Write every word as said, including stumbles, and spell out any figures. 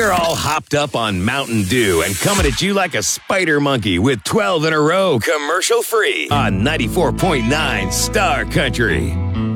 They're all hopped up on Mountain Dew and coming at you like a spider monkey with twelve in a row, commercial free on ninety-four point nine Star Country.